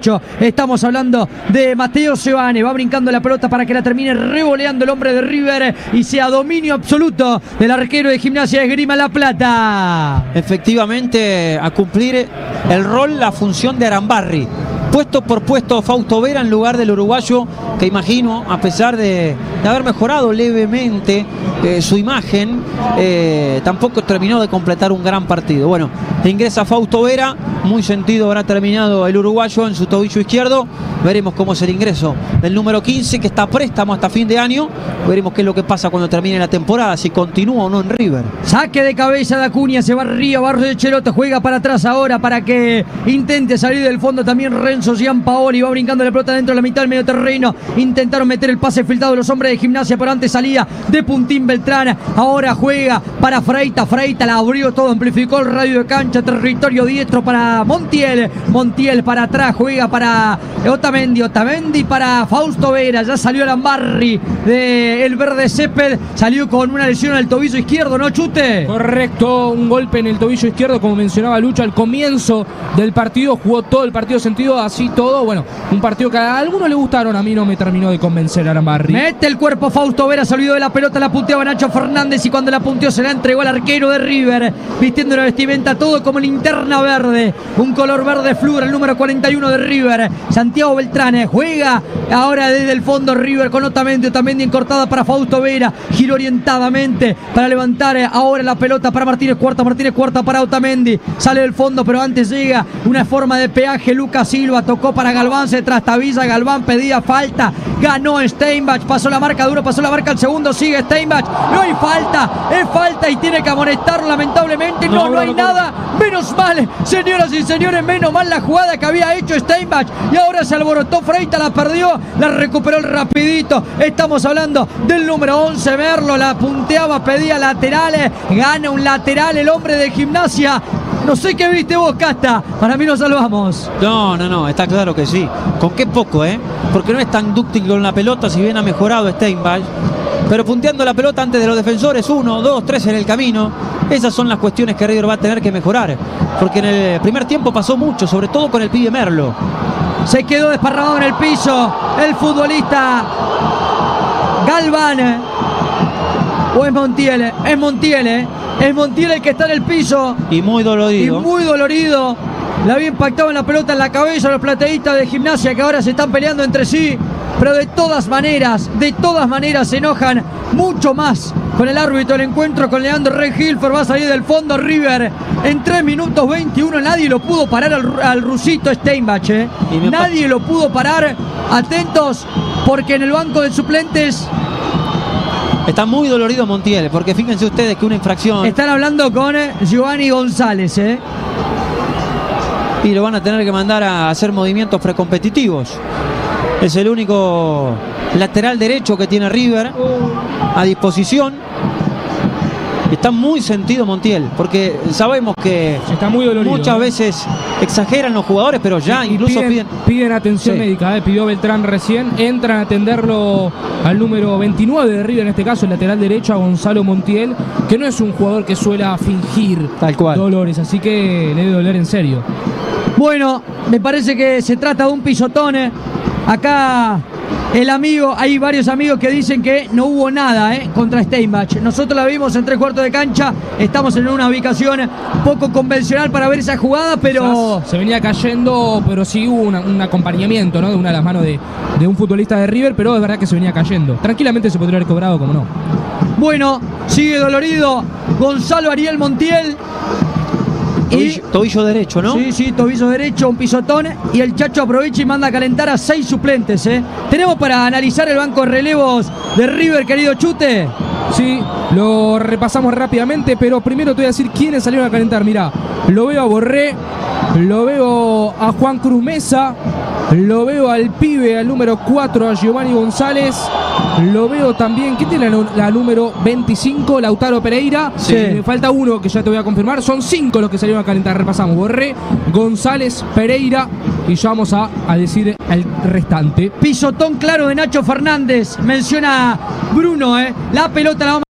derecho. Estamos hablando de Mateo Sebane. Va brincando la pelota para que la termine revoleando el hombre de River y sea dominio absoluto del arquero de Gimnasia de Esgrima La Plata. Efectivamente, a cumplir el rol, la función de Arambarri. Puesto por puesto Fausto Vera en lugar del uruguayo, que imagino, a pesar de haber mejorado levemente su imagen, tampoco terminó de completar un gran partido. Bueno, ingresa Fausto Vera, muy sentido habrá terminado el uruguayo en su tobillo izquierdo. Veremos cómo es el ingreso del número 15, que está a préstamo hasta fin de año. Veremos qué es lo que pasa cuando termine la temporada, si continúa o no en River. Saque de cabeza de Acuña, se va arriba, Barros de Chelote, juega para atrás ahora para que intente salir del fondo también Renzo Giampaoli. Va brincando la pelota dentro de la mitad del medio terreno. Intentaron meter el pase filtrado de los hombres de Gimnasia, pero antes salía de Puntín Beltrán. Ahora juega para Freita. Freita la abrió todo, amplificó el radio de cancha, territorio diestro para Montiel. Montiel para atrás, juega para Otamendi para Fausto Vera. Ya salió Arambarri del verde césped. Salió con una lesión en el tobillo izquierdo, ¿no, Chute? Correcto, un golpe en el tobillo izquierdo, como mencionaba Lucho al comienzo del partido. Jugó todo el partido sentido, así todo. Bueno, un partido que a algunos le gustaron, a mí no me terminó de convencer Arambarri. Mete el cuerpo Fausto Vera, se olvidó de la pelota, la punteaba Nacho Fernández y cuando la punteó se la entregó al arquero de River, vistiendo una vestimenta todo como linterna verde, un color verde flúor, el número 41 de River, Santiago Beltrán. Juega ahora desde el fondo River con Otamendi encortada para Fausto Vera, giro orientadamente para levantar ahora la pelota para Martínez Cuarta para Otamendi, sale del fondo pero antes llega una forma de peaje, Lucas Silva tocó para Galván, se trastabilla Galván, pedía falta, ganó Steinbach, pasó la marca duro, pasó la marca al segundo, sigue Steinbach, no hay falta, es falta y tiene que amonestarlo lamentablemente, no hay nada, menos mal, señoras y señores, menos mal la jugada que había hecho Steinbach y ahora se alborotó Freita, la perdió, la recuperó el rapidito. Estamos hablando del número 11, Merlo, la punteaba, pedía laterales, gana un lateral el hombre de Gimnasia. No sé qué viste vos, Casta, para mí nos salvamos. No, está claro que sí. Con qué poco, porque no es tan dúctil con la pelota, si bien ha mejorado Steinbach, pero punteando la pelota antes de los defensores, 1, 2, 3 en el camino. Esas son las cuestiones que River va a tener que mejorar, porque en el primer tiempo pasó mucho, sobre todo con el pibe Merlo. Se quedó desparramado en el piso el futbolista Galván. ¿O es Montiel? Es Montiel, Es Montiel el que está en el piso. Y muy dolorido. Le había impactado en la pelota en la cabeza a los plateístas de Gimnasia que ahora se están peleando entre sí. Pero de todas maneras se enojan mucho más con el árbitro del encuentro, con Leandro Rehilfer. Va a salir del fondo River en 3 minutos 21. Nadie lo pudo parar al rusito Steinbach, Nadie lo pudo parar. Atentos, porque en el banco de suplentes está muy dolorido Montiel, porque fíjense ustedes que una infracción. Están hablando con Giovanni González, Y lo van a tener que mandar a hacer movimientos precompetitivos. Es el único lateral derecho que tiene River a disposición. Está muy sentido Montiel, porque sabemos que está muy dolorido, muchas veces exageran los jugadores, pero ya incluso piden atención médica. Pidió Beltrán recién, entran a atenderlo al número 29 de River, en este caso el lateral derecho, a Gonzalo Montiel, que no es un jugador que suela fingir tal cual dolores, así que le debe doler en serio. Bueno, me parece que se trata de un pisotón. Acá el amigo, hay varios amigos que dicen que no hubo nada contra Steinbach. Nosotros la vimos en 3/4 de cancha. Estamos en una ubicación poco convencional para ver esa jugada, pero se venía cayendo, pero sí hubo un acompañamiento, ¿no? De una de las manos de un futbolista de River, pero es verdad que se venía cayendo. Tranquilamente se podría haber cobrado, como no. Bueno, sigue dolorido Gonzalo Ariel Montiel. Tobillo derecho, ¿no? Sí, tobillo derecho, un pisotón. Y el Chacho aprovecha y manda a calentar a 6 suplentes, Tenemos para analizar el banco de relevos de River, querido Chute. Sí, lo repasamos rápidamente, pero primero te voy a decir quiénes salieron a calentar. Mirá, lo veo a Borré, lo veo a Juan Cruz Mesa, lo veo al pibe, al número 4, a Giovanni González. Lo veo también, ¿quién tiene la número 25? Lautaro Pereira. Sí. Me falta uno que ya te voy a confirmar. Son 5 los que salieron a calentar. Repasamos: Borré, González, Pereira. Y ya vamos a decir el restante. Pisotón claro de Nacho Fernández. Menciona Bruno, La pelota la vamos